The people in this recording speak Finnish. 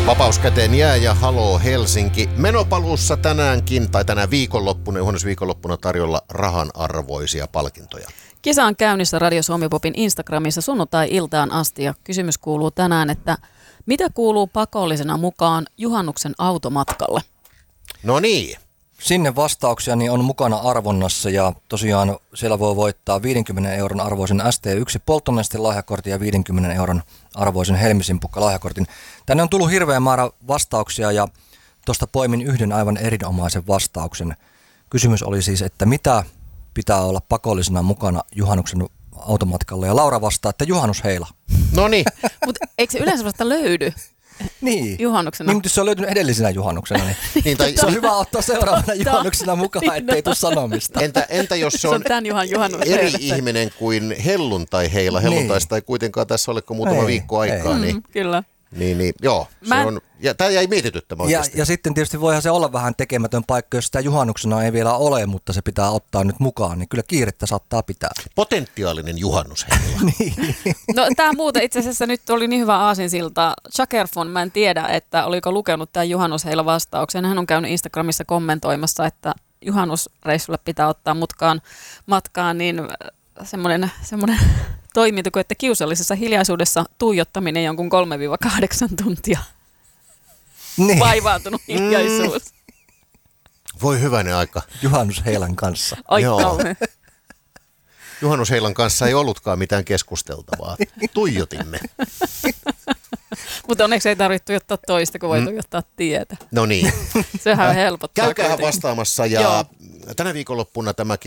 Vapaus käteen jää ja haloo Helsinki. Menopaluussa tänäänkin tai tänä viikonloppuna, juhannusviikonloppuna tarjolla rahan arvoisia palkintoja. Kisa on käynnissä Radio Suomi Popin Instagramissa sunnuntai-iltaan asti ja kysymys kuuluu tänään, että mitä kuuluu pakollisena mukaan juhannuksen automatkalle? No niin. Sinne vastauksia niin on mukana arvonnassa ja tosiaan siellä voi voittaa 50 euron arvoisen ST1 polttonestin lahjakortin ja 50 euron arvoisen Helmi-simpukka lahjakortin. Tänne on tullut hirveä määrä vastauksia ja tuosta poimin yhden aivan erinomaisen vastauksen. Kysymys oli siis, että mitä pitää olla pakollisena mukana juhannuksen automatkalla ja Laura vastaa, että juhannusheila. No niin. Mutta eikö se yleensä vasta löydy? Niin. Juhannuksena. Niin, mutta jos se on löytynyt edellisenä juhannuksena, niin tai se on hyvä ottaa seuraavana juhannuksena mukaan, ettei tule sanomista. Entä jos se on eri ihminen kuin helluntai-heila? Helluntaista ei kuitenkaan tässä ole kuin muutama viikko aikaa. Niin, kyllä. Niin, joo. Tämä jäi mietityttämään oikeasti. Ja sitten tietysti voihan se olla vähän tekemätön paikka, jos sitä juhannuksena ei vielä ole, mutta se pitää ottaa nyt mukaan, niin kyllä kiirettä saattaa pitää. Potentiaalinen juhannusheila. Niin. No tämä muuten itse asiassa nyt oli niin hyvä aasinsilta. Chakerfon, mä en tiedä, että oliko lukenut tämän juhannusheila vastauksen. Hän on käynyt Instagramissa kommentoimassa, että juhannusreissulle pitää ottaa matkaan, niin semmoinen toiminto kuin, että kiusallisessa hiljaisuudessa tuijottaminen jonkun 3-8 tuntia. Niin. Vaivaantunut hiljaisuus. Voi hyvänen aika. Juhannusheilan kanssa. Joo. Juhannusheilan kanssa ei ollutkaan mitään keskusteltavaa. Tuijotimme. Mutta onneksi ei tarvitse tuijottaa toista, kun voi tuijottaa tietä. No niin. Sehän helpottaa. Käykää vastaamassa ja tänä viikonloppuna tämä